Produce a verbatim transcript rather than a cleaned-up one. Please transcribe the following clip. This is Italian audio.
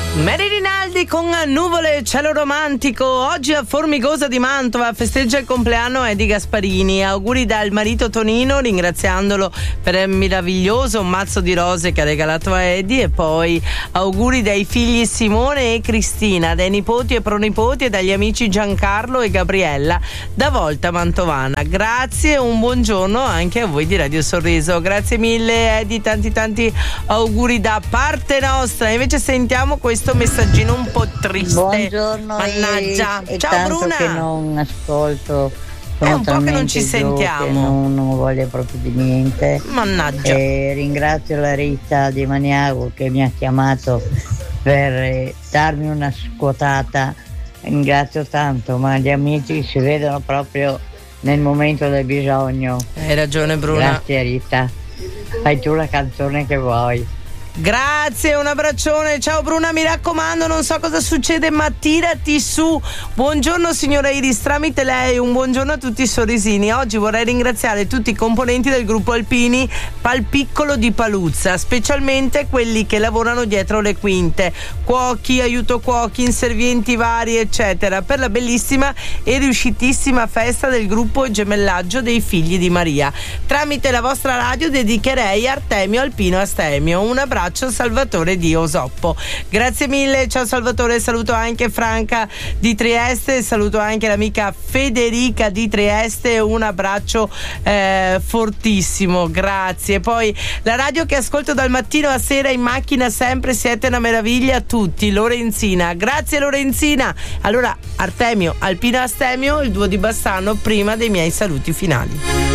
Mary Rinaldi con Nuvole, cielo romantico. Oggi a Formigosa di Mantova festeggia il compleanno Eddie Gasparini. Auguri dal marito Tonino, ringraziandolo per il meraviglioso mazzo di rose che ha regalato a Eddie. E poi auguri dai figli Simone e Cristina, dai nipoti e pronipoti e dagli amici Giancarlo e Gabriella da Volta Mantovana. Grazie e un buongiorno anche a voi di Radio Sorriso. Grazie mille Eddie, tanti tanti auguri da parte nostra. Invece sentiamo questo messaggino un po' triste. Buongiorno. Mannaggia. E, e ciao tanto Bruna. che non ascolto. È un po' che non ci giù sentiamo. Che non, non voglio proprio di niente. Mannaggia. E ringrazio la Rita di Maniago che mi ha chiamato per eh, darmi una scuotata. Ringrazio tanto, ma gli amici si vedono proprio nel momento del bisogno. Hai ragione Bruna. Grazie Rita. Fai tu la canzone che vuoi. Grazie, un abbraccione. Ciao Bruna, mi raccomando, non so cosa succede, ma tirati su. Buongiorno signora Iris, tramite lei un buongiorno a tutti i sorrisini. Oggi vorrei ringraziare tutti i componenti del gruppo Alpini Palpiccolo di Paluzza, specialmente quelli che lavorano dietro le quinte, cuochi, aiuto cuochi, inservienti vari eccetera, per la bellissima e riuscitissima festa del gruppo Gemellaggio dei Figli di Maria. Tramite la vostra radio dedicherei Artemio Alpino Astemio. Un abbraccio Salvatore di Osoppo. Grazie mille, ciao Salvatore. Saluto anche Franca di Trieste, saluto anche l'amica Federica di Trieste. Un abbraccio eh, fortissimo, grazie. Poi la radio che ascolto dal mattino a sera in macchina sempre, siete una meraviglia a tutti. Lorenzina, grazie Lorenzina. Allora Artemio Alpino Astemio, il duo di Bassano, prima dei miei saluti finali.